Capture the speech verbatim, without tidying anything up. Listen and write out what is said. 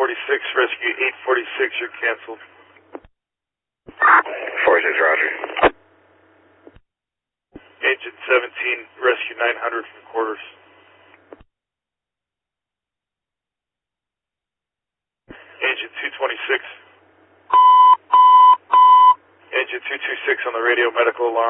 forty-six, rescue eight forty-six, you're canceled. forty-six, roger. Agent seventeen, rescue nine hundred from quarters. Agent two twenty-six. Agent two twenty-six on the radio, medical alarm.